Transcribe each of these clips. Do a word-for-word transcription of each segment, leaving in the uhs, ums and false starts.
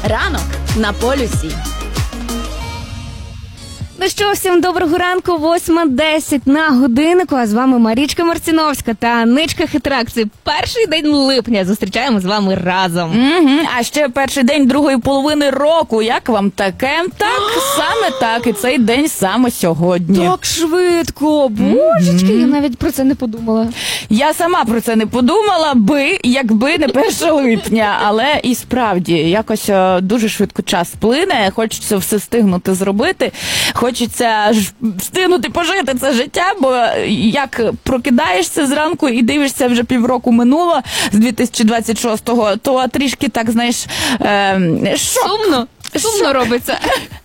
Ранок на полюсі. Ну що, всім доброго ранку, восьма десять на годиннику, а з вами Марічка Марціновська та Аничка Хитрак. Перший день липня зустрічаємо з вами разом. Угу. А ще перший день другої половини року. Як вам таке? Так, саме так. І цей день саме сьогодні. Так швидко, божечки, mm-hmm. я навіть про це не подумала. Я сама про це не подумала би, якби не першого липня. Але і справді, якось дуже швидко час плине, хочеться все встигнути зробити. Хочеться ж встигнути пожити це життя, бо як прокидаєшся зранку і дивишся, вже півроку минуло з дві тисячі двадцять шостого, то трішки так, знаєш, е, шок. Сумно. Сумно робиться.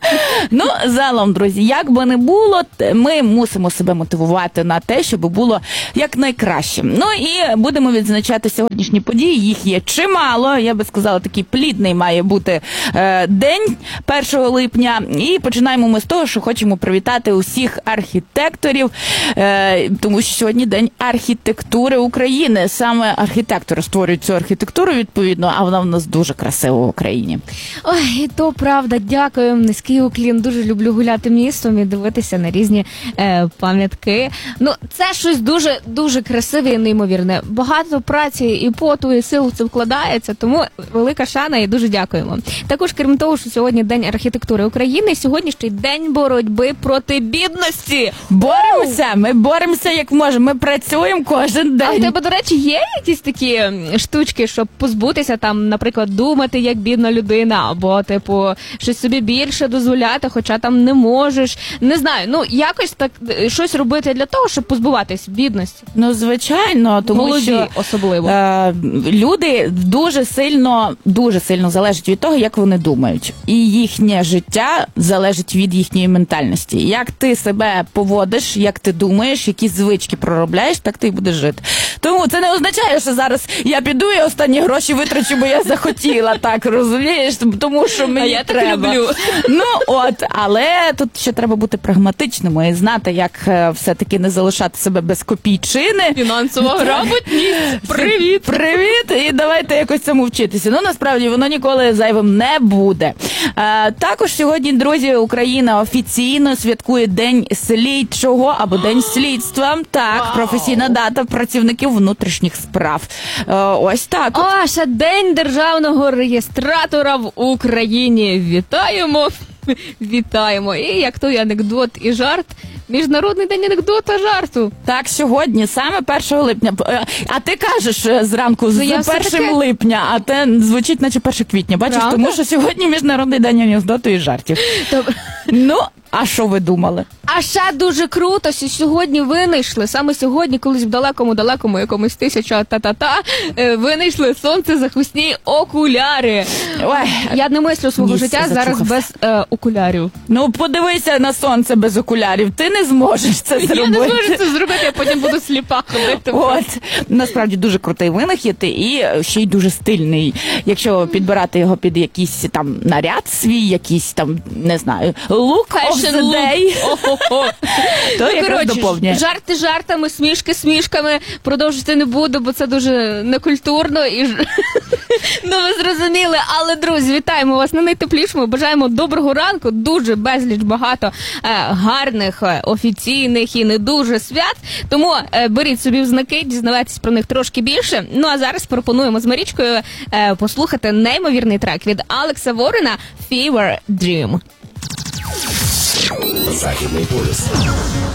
Ну, загалом, друзі, як би не було, ми мусимо себе мотивувати на те, щоб було якнайкраще. Ну і будемо відзначати сьогоднішні події, їх є чимало, я би сказала, такий плідний має бути е, день першого липня. І починаємо ми з того, що хочемо привітати усіх архітекторів, е, тому що сьогодні день архітектури України. Саме архітектори створюють цю архітектуру, відповідно, а вона в нас дуже красива в Україні. Ой, і то правда, дякую, низький уклін. Дуже люблю гуляти містом і дивитися на різні е, пам'ятки. Ну, це щось дуже, дуже красиве і неймовірне. Багато праці і поту, і сил це вкладається, тому велика шана і дуже дякуємо. Також, крім того, що сьогодні День архітектури України, сьогодні ще й День боротьби проти бідності. Боремося, ми боремося як можемо, ми працюємо кожен день. А в тебе, до речі, є якісь такі штучки, щоб позбутися, там, наприклад, думати, як бідна людина, або, типу, щось собі більше дозволяти, хоча там не можеш. Не знаю, ну, якось так, щось робити для того, щоб позбуватись бідності. Ну, звичайно, тому Молоді, що особливо. Е, люди дуже сильно, дуже сильно залежать від того, як вони думають. І їхнє життя залежить від їхньої ментальності. Як ти себе поводиш, як ти думаєш, які звички проробляєш, так ти і будеш жити. Тому це не означає, що зараз я піду і останні гроші витрачу, бо я захотіла, так, розумієш? Тому що мені я треба. так люблю. Ну, от, але тут ще треба бути прагматичними і знати, як все-таки не залишати себе без копійчини. Фінансова грамотність. Привіт! Привіт! І давайте якось цьому вчитися. Ну, насправді, воно ніколи зайвим не буде. А, також сьогодні, друзі, Україна офіційно святкує День слідчого або День слідства. Так, wow. Професійна дата працівників внутрішніх справ. А, ось так. О, ще День державного реєстратора в Україні. Вітаємо! Вітаємо. І як той анекдот і жарт, Міжнародний день анекдота жарту. Так, сьогодні, саме першого липня. А ти кажеш зранку, з першого таки... липня, а те звучить наче перше квітня. Бачиш, правда? Тому що сьогодні Міжнародний день анекдоту і жартів. Тоб... Ну, а що ви думали? А ще дуже круто, що сьогодні винайшли, саме сьогодні, колись в далекому-далекому якомусь тисяча та-та-та, винайшли сонцезахисні окуляри. Ой, я не мислю свого життя зараз без е, окулярів. Ну, подивися на сонце без окулярів. Ти не зможеш це зробити. Я не зможу це зробити, я потім буду сліпа ходити. От. Насправді дуже крутий винахід і ще й дуже стильний. Якщо підбирати його під якийсь там наряд свій, якийсь там, не знаю, лук of the day, то якраз доповнює. Жарти жартами, смішки смішками. Продовжити не буду, бо це дуже некультурно. І... ну, ви зрозуміли. Але, друзі, вітаємо вас на найтеплішому. Бажаємо доброго ранку. Дуже безліч багато е, гарних, е, офіційних і не дуже свят. Тому е, беріть собі в знаки, дізнавайтесь про них трошки більше. Ну, а зараз пропонуємо з Марічкою е, послухати неймовірний трек від Алекса Ворена «Fever Dream». Західний полюс.